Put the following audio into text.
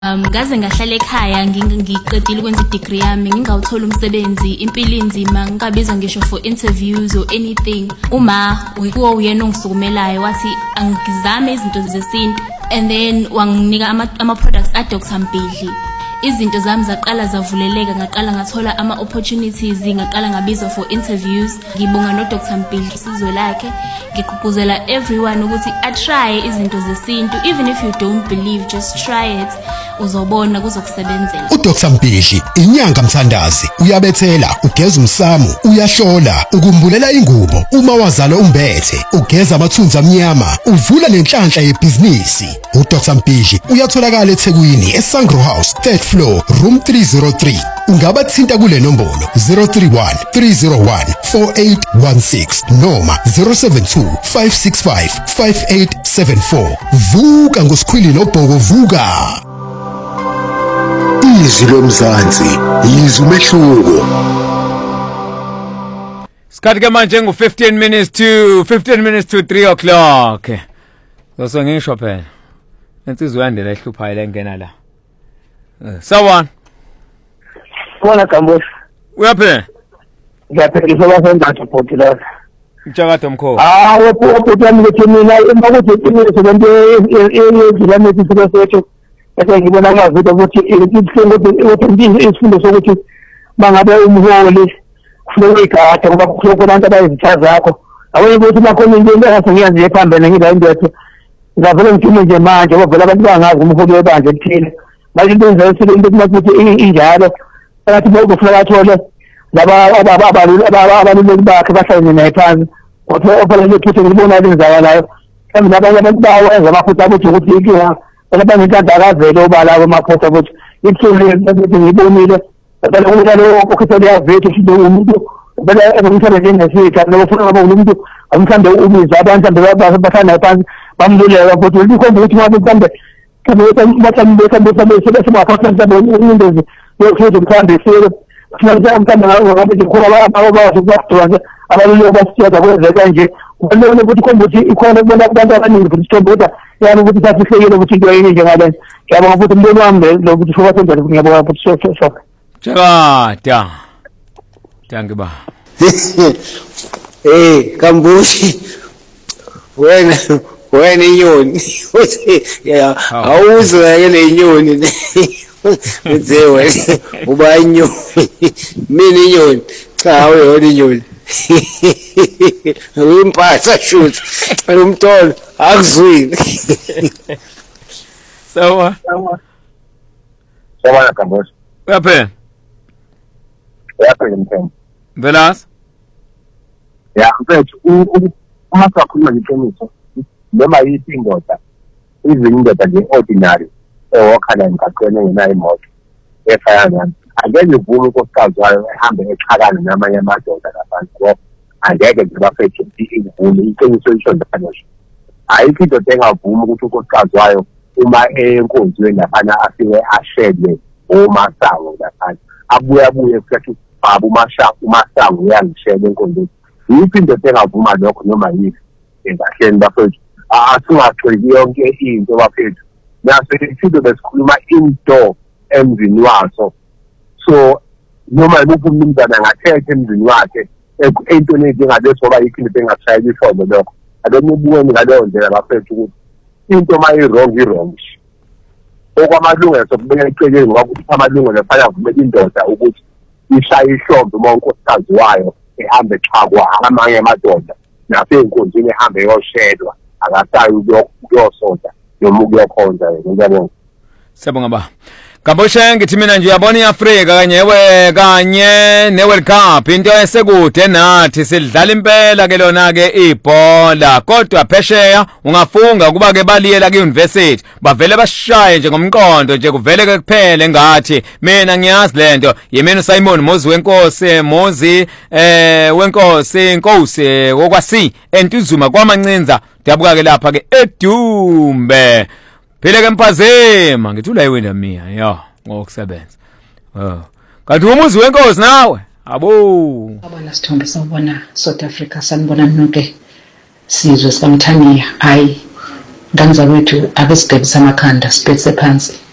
Ngaze ngahlala ekhaya ngiqedile ukwenza i-degree yami ngingawuthola umsebenzi impilo inzima ngingabizwa ngisho for interviews or anything. Uma uyikuwo uyena ongisukumelayo wathi angizame izinto zesintu and then wanginika ama products a Dr. Mbidli. Izinto zami zaqala zavuleleka ngaqala ngathola ama opportunities ngaqala ngabizwa for interviews. Ngibonga no Dr. Mbidli isizo lakhe ngigqugquzela everyone ukuthi I try izinto zesintu even if you don't believe just try it uzobona kuzokusebenzela. uDr. Mbidli inyanga mthandazi uyabethela ugeza umsamu uyahlola ukumbulela ingubo uma wazala umbethe ugeza amathunzi amnyama uvula nenhlanhla yebhizinisi. uDr. Mbidli uyatholakala eThekwini eSangro House 3rd floor room 303. Ungabathinta kule nombolo 031 301 4816 noma 072 565 5874. Vuka ngosikhwili nobhoko vuka. Izwi lomzansi izwi umehluko. Sikhathi ke manje ngu 15 minutes to 3 o'clock. So ngisho phela. Insizwe yandela ehluphayo la ngena la. Sawona. Bona Kambosi. Uyaphe? Ngiyaphekisa basendathu photi la. Mtshakatho mkho. Wepoti yami ukuthi mina imakuthi iqinile sebantu ezilamethi sibasethu. Bese ngibona ngavuka ukuthi ukuthi isifundo sokuthi bangabe umholi kufuneka igada ngoba kukhona abantu abayizitha zakho. Awuye ukuthi bakhona into engasengiyazi ephambene ngiba indethu. Ngavela ngithume nje manje ngoba vela abantu bangazi umholi webandla elithile. Manje into enzayo into ukuthi injalo. Bathi bokufuna bathole laba abaluleki bakhe bahlale naye phansi. Kodwa ophela ukuthi ngibona lenzakalayo. Kambe nabanye abantu bawenza amaphutha ukuthi inkinga abantu ngikadakazela obala amaphutha ukuthi ithule ngibonile phela ukuthi lo okhethe yavethu ukuthi umuntu phela emthanda ngesika lo ufuna ngoba umuntu amthanda ubiza abantu bathanda phansi bamluleka ukuthi likhomba ukuthi ngabe mhlambe bese maphutha sabona yokuthi mthanda isilo kufanele mthanda ngabe ikhona ababazi abaluleki basiyada kwenzeka nje kufanele ukuthi khomba ukuthi ikhona abantu abaningi ukuthi sitomboda yani ukuthi safihlekile ukuthi into yini njengale ngiyabonga ukuthi umbono wami lo ukuthi shoka senzele ngiyabonga ukuthi shoka Jakada Danke ba Kambosi wena inyoni ya awuzwa yele inyoni uzewe uba inyoni mina inyoni cha wena inyoni umphatha shoot umntolo akuzwile Sawa Kambosi Uyaphe mthembu Velas ya mfethu uma sakhuluma ngeqiniso noma yithi indoda izindoda nje ordinary ewakhala emgaqweni engenayo imoto efaya nami angeke uvume unkosikazi wayo ehambe exhakana namanye amadoda laphansi ngoba angeke nje bafethu ivume iqiniso lisho njalo ayikho indoda engavuma ukuthi unkosikazi wayo uma enkonzweni laphana afike ashedwe umasango laphansi abuye futhi baba umasango uyangishela enkonzweni yiphi indoda engavuma lokho noma yiphi engahleni bafethu asingaxoki yonke into bafethu nasesido besikhuluma into emzini waso so noma yimuphi umnumzana angathetha emzini wakhe entweni njengaleso ngoba yikho into engashayela ihlombe lokho abemubuweni ngaleyo ndlela bafethu ukuthi into wrong okwamalungelo sokubeka iceleni ngoba ukuthi amalungelo afana kumele indoda ukuthi ishaye ihlombe uma unkosikazi wayo ehambe exhakwa amanye amadoda naseyinkonzweni ehambe yoshedwa akasayi ukuyosonta noma ukuyokhonza ngiyabonga Siyabonga ba Kambosheng ngithi mina nje uyabona iAfrika kanye neWorld Cup into esekude nathi sidlala impela ke lona ke ibhola kodwa phesheya ungafunga kuba ke baliyela kuuniversity bavele bashaye nje ngomqondo nje kuvele ke kuphele ngathi mina ngiyazi lento yemena Simon Mozi wenkosi inkosi wokwasi entuzuma kwamancinza dabuka ke lapha ke edumbe phela ke Mphazema ngithula iwena mina ya ngokusebenza kanti umuzi wenkosi nawe abo abana sithombe sawubona South Africa sanibona nonke sizwe sikamthaniya hayi ngangizabethu abesigabisa amakhanda sibhetse phansi